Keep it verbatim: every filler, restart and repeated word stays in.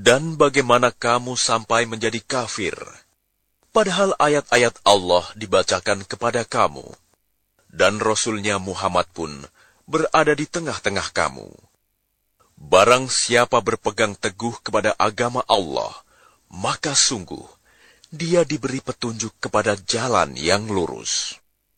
Dan bagaimana kamu sampai menjadi kafir, padahal ayat-ayat Allah dibacakan kepada kamu, dan Rasul-Nya Muhammad pun berada di tengah-tengah kamu. Barang siapa berpegang teguh kepada agama Allah, maka sungguh dia diberi petunjuk kepada jalan yang lurus.